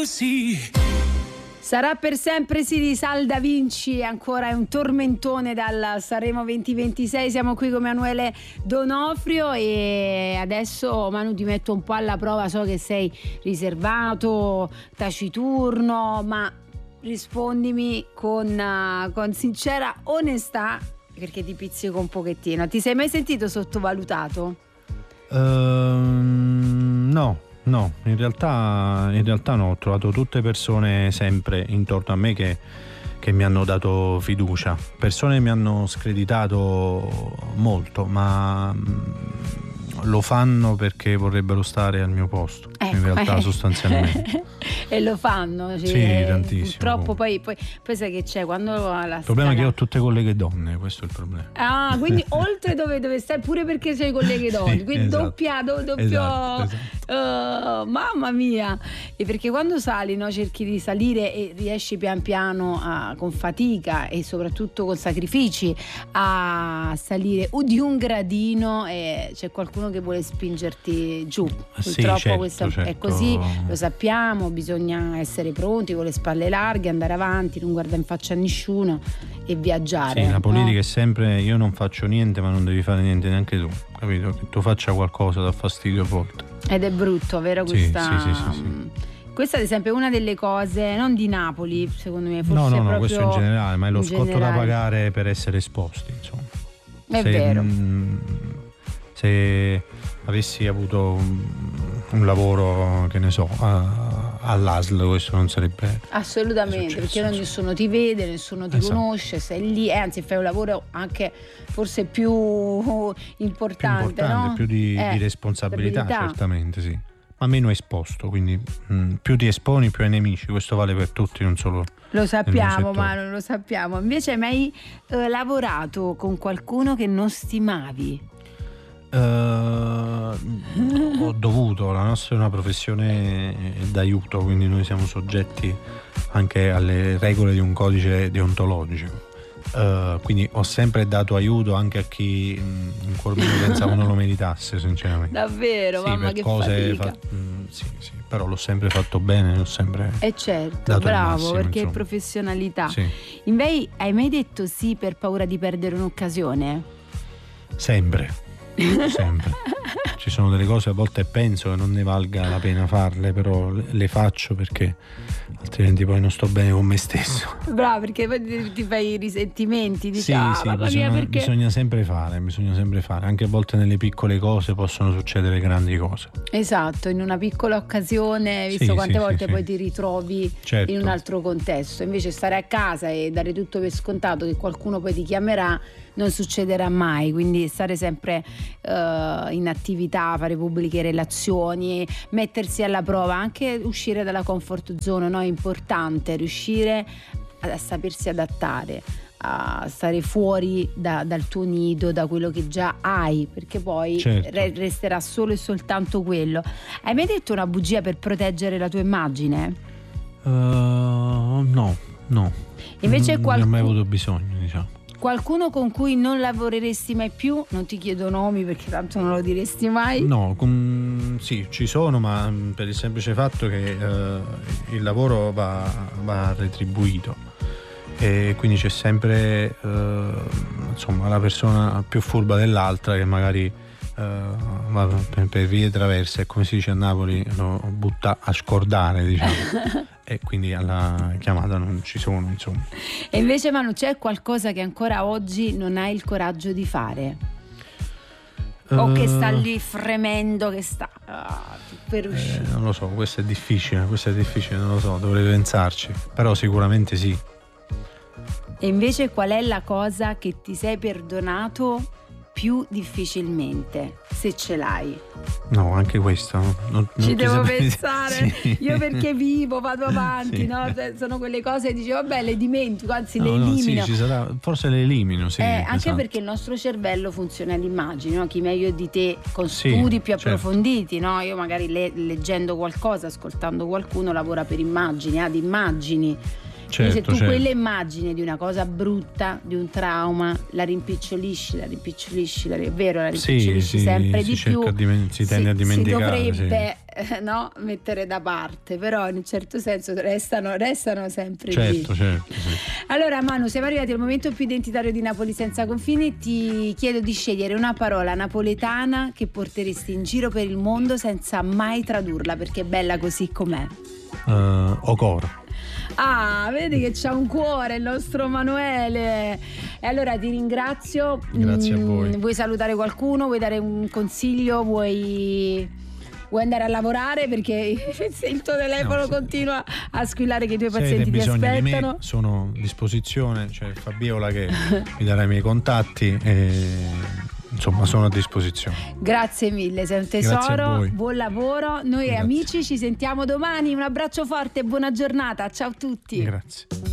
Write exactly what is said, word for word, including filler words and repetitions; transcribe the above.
Sì. Sarà per sempre sì di Sal Da Vinci, ancora è un tormentone dal Sanremo venti ventisei. Siamo qui con Emanuele D'Onofrio e adesso Manu ti metto un po' alla prova, so che sei riservato, taciturno, ma rispondimi con, con sincera onestà, perché ti pizzico un pochettino. Ti sei mai sentito sottovalutato? Uh, no. No, in realtà, in realtà no, ho trovato tutte persone sempre intorno a me che, che mi hanno dato fiducia, persone che mi hanno screditato molto, ma lo fanno perché vorrebbero stare al mio posto, ecco, in realtà eh. sostanzialmente. E lo fanno, cioè, sì, tantissimo. Purtroppo poi, poi, poi sai che c'è quando la il problema scala... è che ho tutte colleghe donne, questo è il problema. Ah, quindi oltre dove, dove stai pure perché sei colleghe donne, sì, quindi esatto. doppia, do, doppio esatto, esatto. Uh, mamma mia. E perché quando sali, no, cerchi di salire e riesci pian piano a, con fatica e soprattutto con sacrifici a salire uh, di un gradino e c'è qualcuno che vuole spingerti giù. Purtroppo sì, certo, questo certo. è così, lo sappiamo, bisogna essere pronti con le spalle larghe, andare avanti, non guardare in faccia a nessuno e viaggiare. Sì, la politica no? è sempre io non faccio niente ma non devi fare niente neanche tu, capito? Che tu faccia qualcosa dà fastidio a volte. Ed è brutto, vero? Sì, Questa, sì, sì, sì, sì. Questa ad esempio è una delle cose, non di Napoli secondo me, forse no no proprio no, questo in generale, ma è lo scotto generale. da pagare per essere esposti, insomma. È se, vero. mh, se avessi avuto un, un lavoro, che ne so, a, all'A S L, questo non sarebbe assolutamente successo, perché non, nessuno ti vede, nessuno ti esatto. conosce, sei lì, eh, anzi fai un lavoro anche forse più importante, più, importante, no? più di, eh, di responsabilità, stabilità. certamente sì, ma meno esposto, quindi mh, più ti esponi più ai nemici, questo vale per tutti, non solo lo sappiamo, ma non lo sappiamo. Invece hai mai eh, lavorato con qualcuno che non stimavi? Uh, ho dovuto, la nostra è una professione d'aiuto, quindi noi siamo soggetti anche alle regole di un codice deontologico, uh, quindi ho sempre dato aiuto anche a chi mh, in cuor mio pensavo non lo meritasse, sinceramente. Davvero? Sì, Mamma, per che cose fatica. fa- mh, sì, sì, però l'ho sempre fatto bene, l'ho sempre Eh certo, dato il bravo, massimo, perché insomma. è professionalità. Sì. Invece hai mai detto sì per paura di perdere un'occasione? Sempre. Sempre. Ci sono delle cose a volte penso che non ne valga la pena farle, però le faccio perché altrimenti poi non sto bene con me stesso. Bravo, perché poi ti, ti fai i risentimenti, dici, sì, ah, sì, mamma bisogna, mia, perché... bisogna sempre fare, bisogna sempre fare. Anche a volte nelle piccole cose possono succedere grandi cose. Esatto, in una piccola occasione, visto Sì, quante sì, volte sì, poi sì. ti ritrovi Certo. in un altro contesto. Invece stare a casa e dare tutto per scontato che qualcuno poi ti chiamerà non succederà mai, quindi stare sempre uh, in attività, fare pubbliche relazioni, mettersi alla prova, anche uscire dalla comfort zone, no? È importante riuscire a, a sapersi adattare, a stare fuori da, dal tuo nido, da quello che già hai, perché poi certo. re- resterà solo e soltanto quello. Hai mai detto una bugia per proteggere la tua immagine? Uh, no, no. Invece non qualcu- ne ho mai avuto bisogno, diciamo. Qualcuno con cui non lavoreresti mai più? Non ti chiedo nomi perché tanto non lo diresti mai. No, com- sì, ci sono, ma per il semplice fatto che uh, il lavoro va, va retribuito e quindi c'è sempre uh, insomma la persona più furba dell'altra che magari uh, va per, per vie traverse, e come si dice a Napoli lo butta a scordare, diciamo. E quindi alla chiamata non ci sono, insomma. E invece Manu, c'è qualcosa che ancora oggi non hai il coraggio di fare? Uh, o che sta lì fremendo, che sta ah, per uscire? Eh, non lo so, questo è difficile, questo è difficile, non lo so, dovrei pensarci, però sicuramente sì. E invece qual è la cosa che ti sei perdonato più difficilmente, se ce l'hai? No, anche questo non, non ci devo saprei... pensare. Sì. Io perché vivo, vado avanti, sì. No? Sono quelle cose che dici vabbè, le dimentico, anzi no, le elimino. No, sì, ci sarà, forse le elimino, sì, eh, anche esatto. perché il nostro cervello funziona ad immagini, no? Chi meglio di te con studi sì, più approfonditi, certo. No? Io magari le, leggendo qualcosa, ascoltando qualcuno lavora per immagini, ad immagini. Certo, se tu certo. quelle immagini di una cosa brutta, di un trauma, la rimpicciolisci, la rimpicciolisci, la, è vero, la rimpicciolisci sì, sì, sempre si di più, Di, si tende a dimenticare. Si dovrebbe sì. no, mettere da parte, però in un certo senso restano, restano sempre certo, lì. Certo, sì. Allora Manu, siamo arrivati al momento più identitario di Napoli senza confini. Ti chiedo di scegliere una parola napoletana che porteresti in giro per il mondo senza mai tradurla, perché è bella così com'è. Uh, Ocor. Ah, vedi che c'ha un cuore il nostro Manuele. E allora ti ringrazio. Grazie mm, a voi. Vuoi salutare qualcuno? Vuoi dare un consiglio? Vuoi, vuoi andare a lavorare? Perché se il tuo telefono no, continua a squillare che i tuoi pazienti ti aspettano. Di me, sono a disposizione, c'è Fabiola che mi darà i miei contatti e insomma sono a disposizione. Grazie mille, sei un tesoro, buon lavoro. Noi Grazie. Amici ci sentiamo domani, un abbraccio forte e buona giornata, ciao a tutti. Grazie.